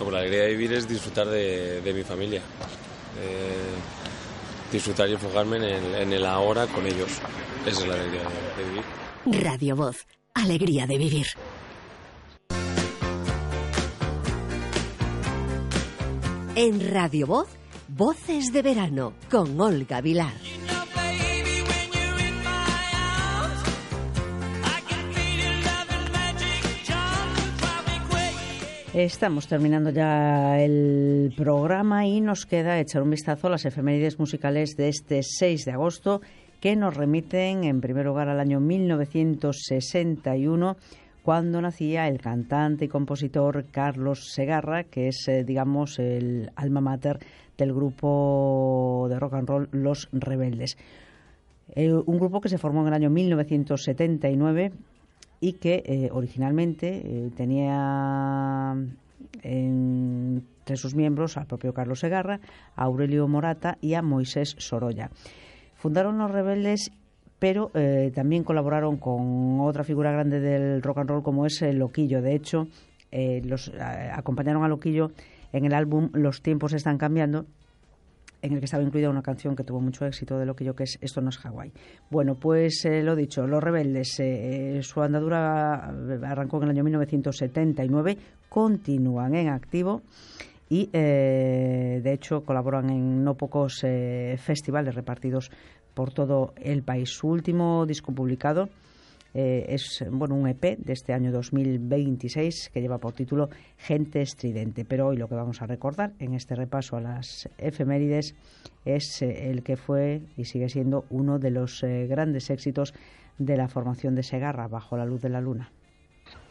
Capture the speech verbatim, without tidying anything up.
Como la alegría de vivir es disfrutar de, de mi familia, eh, disfrutar y enfocarme en el, en el ahora con ellos. Esa es la alegría de, de vivir. Radio Voz, alegría de vivir. En Radio Voz, Voces de Verano, con Olga Vilar. Estamos terminando ya el programa y nos queda echar un vistazo a las efemérides musicales de este seis de agosto, que nos remiten en primer lugar al año mil novecientos sesenta y uno, cuando nacía el cantante y compositor Carlos Segarra, que es, eh, digamos, el alma mater del grupo de rock and roll Los Rebeldes. Eh, un grupo que se formó en el año mil novecientos setenta y nueve y que eh, originalmente eh, tenía entre sus miembros al propio Carlos Segarra, a Aurelio Morata y a Moisés Sorolla. Fundaron Los Rebeldes, pero eh, también colaboraron con otra figura grande del rock and roll como es el Loquillo. De hecho, eh, los eh, acompañaron a Loquillo en el álbum Los tiempos están cambiando, en el que estaba incluida una canción que tuvo mucho éxito de Loquillo, que es Esto no es Hawái. Bueno, pues eh, lo dicho, Los Rebeldes, eh, su andadura arrancó en el año mil novecientos setenta y nueve, continúan en activo y eh, de hecho colaboran en no pocos eh, festivales repartidos por todo el país. Su último disco publicado eh, es bueno un E P de este año dos mil veintiséis que lleva por título Gente Estridente. Pero hoy lo que vamos a recordar en este repaso a las efemérides es eh, el que fue y sigue siendo uno de los eh, grandes éxitos de la formación de Segarra, Bajo la luz de la luna.